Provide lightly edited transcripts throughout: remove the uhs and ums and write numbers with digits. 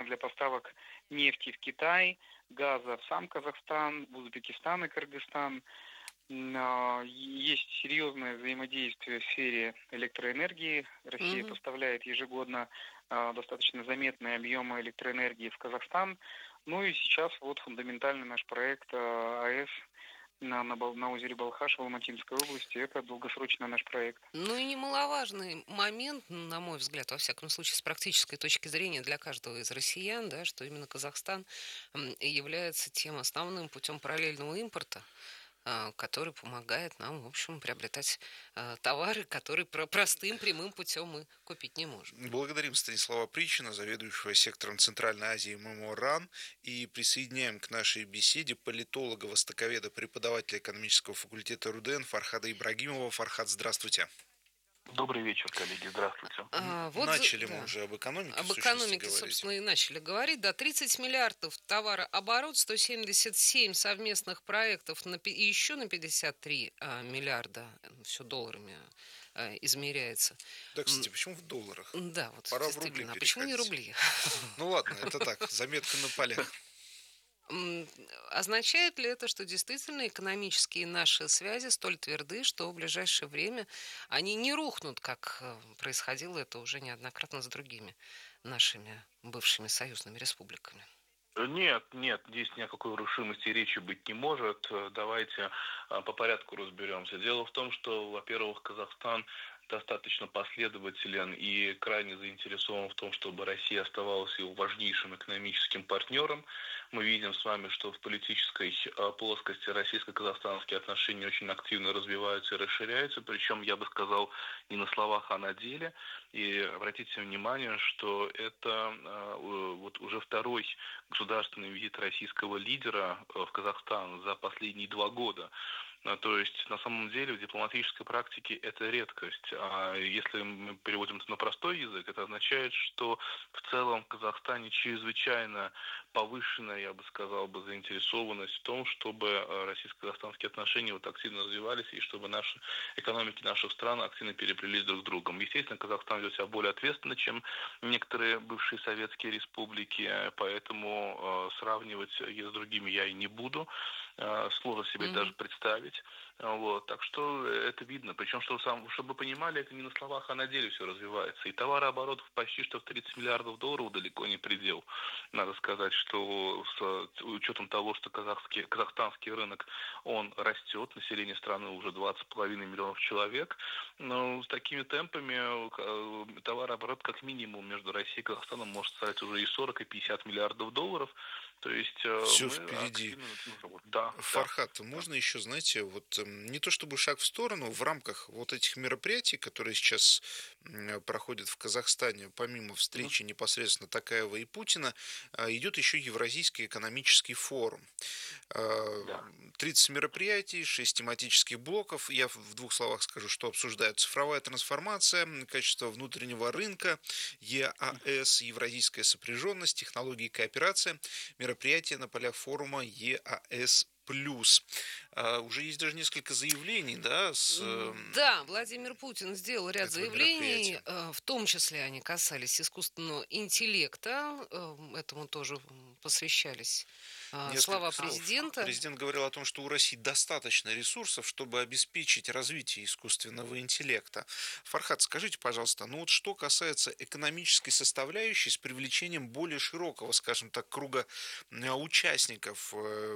для поставок нефти в Китай, газа в сам Казахстан, в Узбекистан и Кыргызстан. Есть серьезное взаимодействие в сфере электроэнергии. Россия Мгм. поставляет ежегодно достаточно заметные объемы электроэнергии в Казахстан. Ну и сейчас вот фундаментальный наш проект АЭС на озере Балхаш в Алматинской области. Это долгосрочный наш проект. Ну и немаловажный момент, на мой взгляд, во всяком случае, с практической точки зрения для каждого из россиян, да, что именно Казахстан и является тем основным путем параллельного импорта, который помогает нам, в общем, приобретать товары, которые простым прямым путем мы купить не можем. Благодарим Станислава Причина, заведующего сектором Центральной Азии ММО РАН, и присоединяем к нашей беседе политолога, востоковеда, преподавателя экономического факультета РУДН Фархада Ибрагимова. Фархад, здравствуйте. Добрый вечер, коллеги. Здравствуйте. Начали мы Да. уже об экономике, в Об сущности, экономике, говорить. собственно, и начали говорить. Да, 30 миллиардов товарооборот, 177 совместных проектов и еще на 53 миллиарда, все долларами измеряется. Да, кстати, почему в долларах? Да, вот Пора в рубли действительно. А почему не переходить. рубли? Ну ладно, это так, заметка на полях. М, Означает ли это, что действительно экономические наши связи столь тверды, что в ближайшее время они не рухнут, как происходило это уже неоднократно с другими нашими бывшими союзными республиками? Нет, здесь ни о какой рушимости речи быть не может. Давайте по порядку разберемся. Дело в том, что, во-первых, Казахстан достаточно последователен и крайне заинтересован в том, чтобы Россия оставалась его важнейшим экономическим партнером. Мы видим с вами, что в политической плоскости российско-казахстанские отношения очень активно развиваются и расширяются, причем, я бы сказал, не на словах, а на деле. И обратите внимание, что это вот уже второй государственный визит российского лидера в Казахстан за последние 2 года. То есть, на самом деле, в дипломатической практике это редкость. А если мы переводим это на простой язык, это означает, что в целом в Казахстане чрезвычайно повышенная, я бы сказал, заинтересованность в том, чтобы российско-казахстанские отношения вот активно развивались и чтобы наши экономики наших стран активно переплелись друг с другом. Естественно, Казахстан ведет себя более ответственно, чем некоторые бывшие советские республики, поэтому сравнивать ее с другими я и не буду. Сложно себе даже Мгм. представить. Вот. Так что это видно. Причем, чтобы вы понимали, это не на словах, а на деле все развивается. И товарооборот почти что в 30 миллиардов долларов далеко не предел. Надо сказать, что с учетом того, что казахстанский рынок, он растет, население страны уже 20,5 миллионов человек, но с такими темпами товарооборот как минимум между Россией и Казахстаном может стать уже и 40, и 50 миллиардов долларов. То есть Все мы впереди. активно над этим работаем. Да, да. Фархат, Да. можно еще, знаете, вот не то чтобы шаг в сторону, в рамках вот этих мероприятий, которые сейчас проходят в Казахстане, помимо Мгм. встречи непосредственно Токаева и Путина, идет еще Евразийский экономический форум. А, Да. 30 мероприятий, 6 тематических блоков. Я в двух словах скажу, что обсуждают: цифровая трансформация, качество внутреннего рынка, ЕАЭС, евразийская сопряженность, технологии и кооперация, мероприятия на полях форума ЕАЭС плюс. Уже есть даже несколько заявлений, да, с Да, Владимир Путин сделал ряд этого заявлений, мероприятия. в том числе они касались искусственного интеллекта, этому тоже посвящались слова Несколько слов. президента. Президент говорил о том, что у России достаточно ресурсов, чтобы обеспечить развитие искусственного интеллекта. Фархад, скажите, пожалуйста, ну вот что касается экономической составляющей с привлечением более широкого, скажем так, круга участников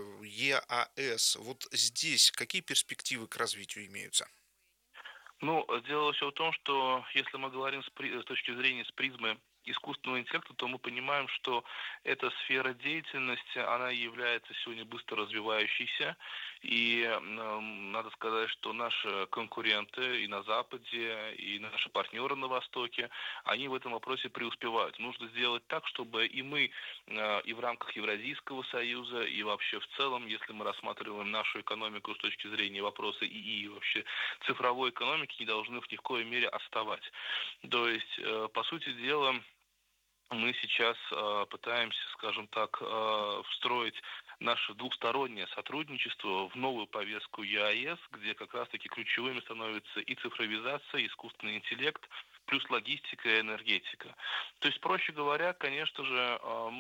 ЕАЭС, вот здесь какие перспективы к развитию имеются? Ну, дело все в том, что если мы говорим с точки зрения с призмы искусственного интеллекта, то мы понимаем, что эта сфера деятельности, она является сегодня быстро развивающейся. И надо сказать, что наши конкуренты и на Западе, и наши партнеры на Востоке, они в этом вопросе преуспевают. Нужно сделать так, чтобы и мы, и в рамках Евразийского союза, и вообще в целом, если мы рассматриваем нашу экономику с точки зрения вопроса и вообще цифровой экономики, не должны в ни в коей мере отставать. То есть, по сути дела, мы сейчас пытаемся, скажем так, встроить наше двустороннее сотрудничество в новую повестку ЕАЭС, где как раз-таки ключевыми становятся и цифровизация, и искусственный интеллект, плюс логистика и энергетика. То есть, проще говоря, конечно же,